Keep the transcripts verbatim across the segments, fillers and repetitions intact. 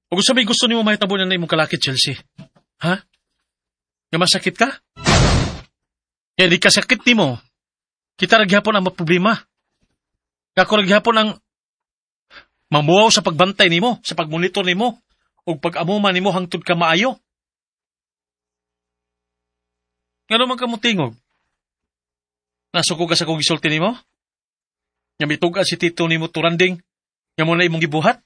O kung sabi gusto ni mo mahitabo na imong kalakit, Chelsea. Ha? Nga masakit ka? Kaya di kasakit ni mo. Kita ragyapon ang maproblema. Kako ragyapon ang mamuwaw sa pagbantay ni mo, sa pagmonitor ni mo, o pag-amuman ni mo hangtod ka maayo. Nga naman ka mo tingog? Nasuko ka sa kong isulti ni mo? Nga mituga si tito ni mo turanding, nga mo na imong gibuhat?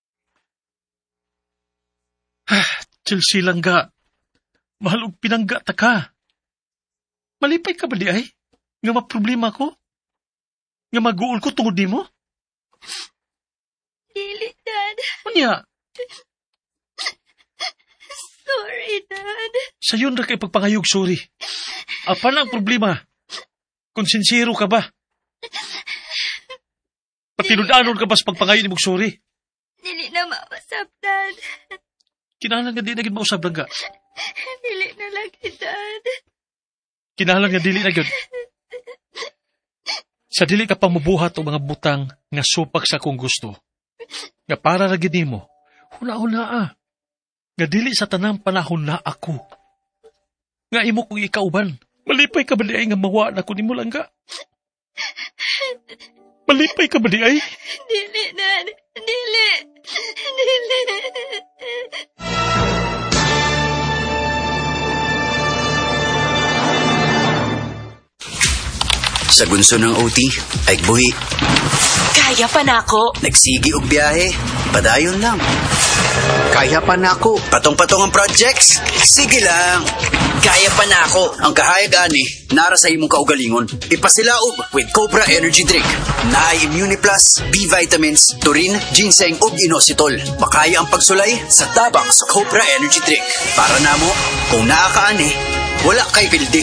Ah, Chelsea lang ga. Mahal og pinangga ta ka. Malipay ka ba di ay? Nga maproblema ko? Nga mag-uul ko tungod ni mo? Dili, Dad. Anya? Sorry, Dad. Sayon na kay pagpangayog sorry. Apa na ang problema? Kung sincero ka ba? Patinudanon ka ba sa pagpangayon ni mong sorry? Dili na mausap, Dad. Kinahanglan nga di na gid mausab lang ka. Dili na lagi, Dad. Kinahanglan nga dili na gid. Sa dili ka pang mabuhat o mga butang nga supak sa akong gusto. Nga para ra gid nimo. Huna-huna ah. Nga dili sa tanang panahon na ako. Nga imo kong ikauban. Malipay ka ba di ay nga mawa na ko nimo lang ka? Malipay ka ba di ay? Dili, Dad. Dili. Dili. Sa gunso ng O T, ay buhi. Kaya pa na ako. Nagsigi og biyahe, padayon lang. Kaya pa na ako. Patong-patong ang projects, sige lang. Kaya pa na ako. Ang kahayag ani, nara sa imong kaugalingon. Ipasilaog with Cobra Energy Drink. Naay Immuniplus, B-vitamins, taurine, ginseng ug inositol. Makaya ang pagsulay sa tabang sa Cobra Energy Drink. Para namo, kung naakaani, wala kay pildi.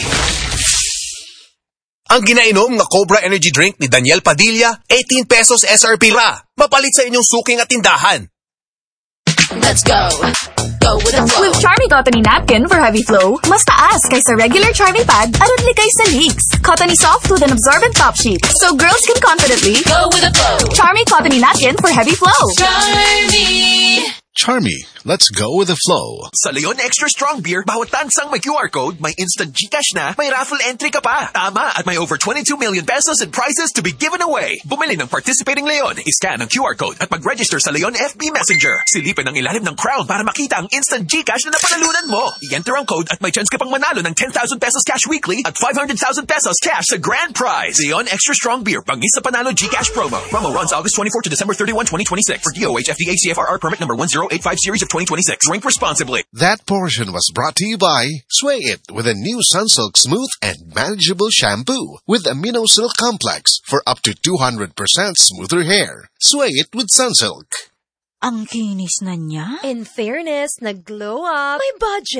Ang ginainom nga Cobra Energy Drink ni Daniel Padilla, eighteen pesos S R P ra. Mapalit sa inyong suking at tindahan. Let's go. Go with the flow. With Charmy Cottony Napkin for heavy flow, mas taas kaysa regular Charmy Pad aron likay sa leaks. Cottony soft with an absorbent top sheet, so girls can confidently Go with the flow. Charmy Cottony Napkin for heavy flow. Charmy. Charmy, let's go with the flow. Sa Leon Extra Strong Beer, bawat tansang may Q R code, may instant GCash na, may raffle entry ka pa. Tama, at may over twenty-two million pesos in prizes to be given away. Bumili ng participating Leon, iscan ang Q R code at mag-register sa Leon F B Messenger. Silipin ang ilalim ng crown para makita ang instant GCash na napanalunan mo. I-enter ang code at may chance ka pang manalo ng ten thousand pesos cash weekly at five hundred thousand pesos cash sa grand prize. Leon Extra Strong Beer, bangis sa panalo GCash promo. Promo runs August twenty-fourth to December thirty-first, twenty twenty-six. For D O H F D A C F R R permit number one zero eight five series of twenty twenty-six. Drink responsibly. That portion was brought to you by Sway It with a new Sunsilk Smooth and Manageable Shampoo with Amino Silk Complex for up to two hundred percent smoother hair. Sway It with Sunsilk. Ang kinis na niya. In fairness, nag-glow up. May budget.